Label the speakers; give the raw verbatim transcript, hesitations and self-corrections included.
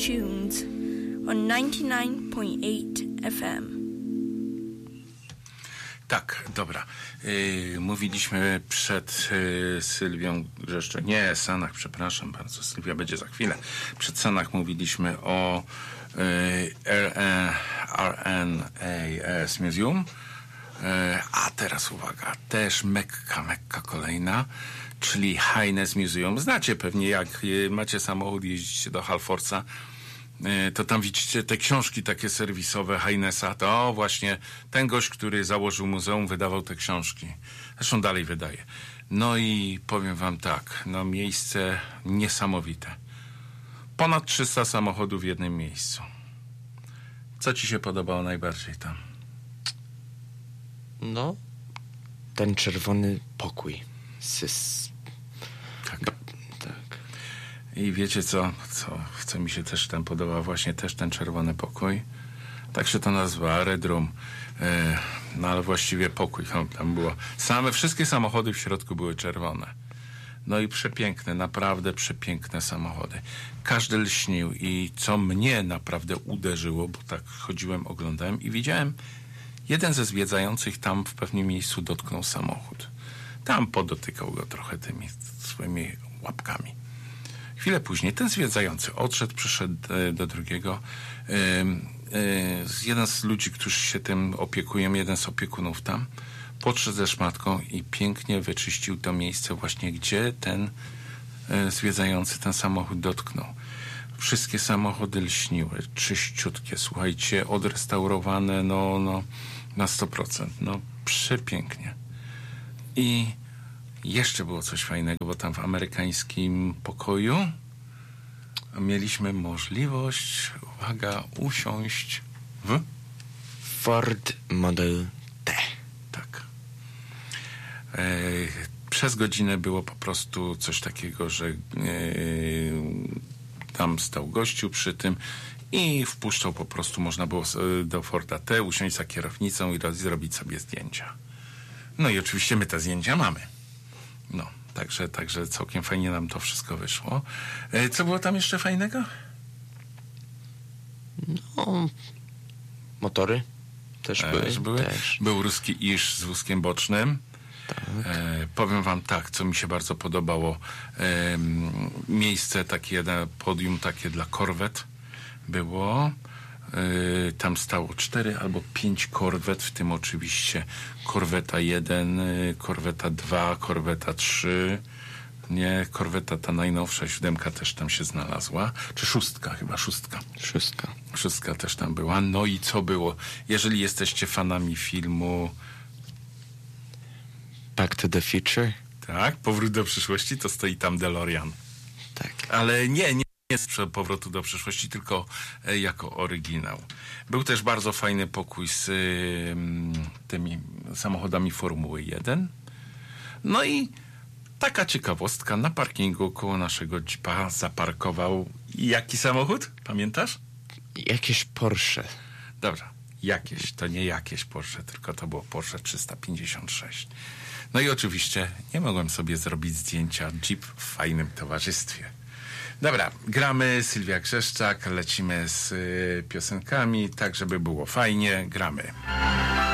Speaker 1: Tunes on ninety-nine point eight F M.
Speaker 2: Tak, dobra. Yy, mówiliśmy przed yy, Sylwią Grzeszczak, nie, Sanach, przepraszam bardzo, Sylwia będzie za chwilę. Przed Sanach mówiliśmy o yy, R N A S Museum. Yy, a teraz uwaga, też Mekka, Mekka kolejna, czyli Highness Museum. Znacie pewnie, jak yy, macie samochód, jeździcie do Halforsa, to tam widzicie te książki takie serwisowe Highnessa. To właśnie ten gość, który założył muzeum, wydawał te książki. Zresztą dalej wydaje. No i powiem wam tak, no miejsce niesamowite. Ponad trzysta samochodów w jednym miejscu. Co ci się podobało najbardziej tam?
Speaker 3: No, ten czerwony pokój. Sys.
Speaker 2: Tak.
Speaker 3: Tak.
Speaker 2: I wiecie co, co, co mi się też tam podoba, właśnie też ten czerwony pokój. Tak się to nazywa, Red Room. E, no ale właściwie pokój tam, tam było. Same, wszystkie samochody w środku były czerwone. No i przepiękne, naprawdę przepiękne samochody. Każdy lśnił i co mnie naprawdę uderzyło, bo tak chodziłem, oglądałem i widziałem, jeden ze zwiedzających tam w pewnym miejscu dotknął samochód. Tam podotykał go trochę tymi swoimi łapkami. Chwilę później ten zwiedzający odszedł, przyszedł do drugiego. Yy, yy, jeden z ludzi, którzy się tym opiekują, jeden z opiekunów tam, podszedł ze szmatką i pięknie wyczyścił to miejsce właśnie, gdzie ten yy, zwiedzający ten samochód dotknął. Wszystkie samochody lśniły, czyściutkie, słuchajcie, odrestaurowane no, no, na sto procent. No, przepięknie. I jeszcze było coś fajnego, bo tam w amerykańskim pokoju mieliśmy możliwość, uwaga, usiąść w
Speaker 3: Ford Model T.
Speaker 2: Tak. E, przez godzinę było po prostu coś takiego, że e, tam stał gościu przy tym i wpuszczał po prostu, można było do Forda T usiąść za kierownicą i zrobić sobie zdjęcia. No i oczywiście my te zdjęcia mamy. No, także, także całkiem fajnie nam to wszystko wyszło. E, co było tam jeszcze fajnego?
Speaker 3: No, motory też były.
Speaker 2: Też były.
Speaker 3: Też.
Speaker 2: Był ruski iż z wózkiem bocznym.
Speaker 3: Tak.
Speaker 2: E, powiem wam tak, co mi się bardzo podobało. E, miejsce takie, podium takie dla korwet było. Yy, tam stało cztery albo pięć korwet, w tym oczywiście korweta jeden, yy, korweta dwa, korweta trzy, nie, korweta ta najnowsza, siódemka też tam się znalazła, czy szóstka, chyba szóstka.
Speaker 3: Szóstka.
Speaker 2: Szóstka też tam była. No i co było? Jeżeli jesteście fanami filmu
Speaker 3: Back to the Future?
Speaker 2: tak, Powrót do przyszłości, to stoi tam DeLorean.
Speaker 3: Tak.
Speaker 2: Ale nie, nie. Nie z Powrotu do przyszłości, tylko e, jako oryginał. Był też bardzo fajny pokój z y, tymi samochodami Formuły jeden. No i taka ciekawostka, na parkingu koło naszego Jeepa zaparkował jaki samochód? Pamiętasz?
Speaker 3: Jakieś Porsche.
Speaker 2: Dobra, jakieś, to nie jakieś Porsche, tylko to było Porsche trzysta pięćdziesiąt sześć. No i oczywiście nie mogłem sobie zrobić zdjęcia, Jeep w fajnym towarzystwie. Dobra, gramy, Sylwia Grzeszczak, lecimy z y, piosenkami, tak żeby było fajnie, gramy.